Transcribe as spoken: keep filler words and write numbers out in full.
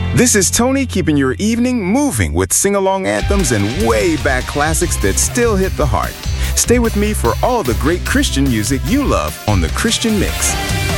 This is Tony keeping your evening moving with sing-along anthems and way back classics that still hit the heart. Stay with me for all the great Christian music you love on The Christian Mix.